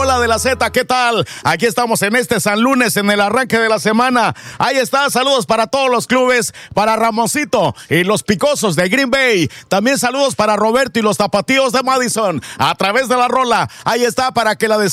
bola de la Z, ¿qué tal? Aquí estamos en este San Lunes, en el arranque de la semana. Ahí está, saludos para todos los clubes, para Ramoncito y los Picosos de Green Bay. También saludos para Roberto y los Tapatíos de Madison, a través de la rola. Ahí está, para que la descarguen